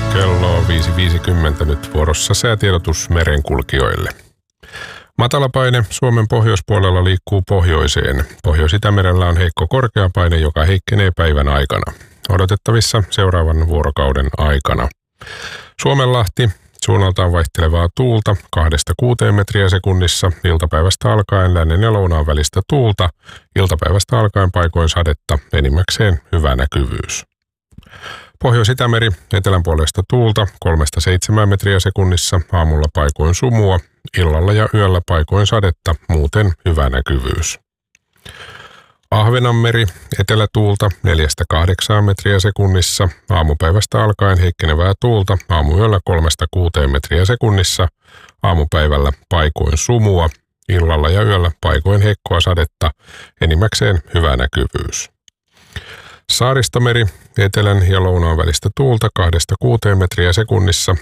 Kello on 5.50 nyt vuorossa säätiedotus merenkulkijoille. Matalapaine Suomen pohjoispuolella liikkuu pohjoiseen. Pohjois-Itämerellä on heikko korkeapaine, joka heikkenee päivän aikana. Odotettavissa seuraavan vuorokauden aikana. Suomenlahti, suunnaltaan vaihtelevaa tuulta 2-6 metriä sekunnissa, iltapäivästä alkaen lännen ja lounaan välistä tuulta, iltapäivästä alkaen paikoin sadetta, enimmäkseen hyvä näkyvyys. Pohjois-Itämeri, etelän puolesta tuulta 3-7 metriä sekunnissa, aamulla paikoin sumua, illalla ja yöllä paikoin sadetta, muuten hyvä näkyvyys. Ahvenanmeri, etelätuulta 4-8 metriä sekunnissa, aamupäivästä alkaen heikkenevää tuulta, aamuyöllä 3-6 metriä sekunnissa, aamupäivällä paikoin sumua, illalla ja yöllä paikoin heikkoa sadetta, enimmäkseen hyvä näkyvyys. Saaristomeri, etelän ja lounaan välistä tuulta 2-6 metriä sekunnissa,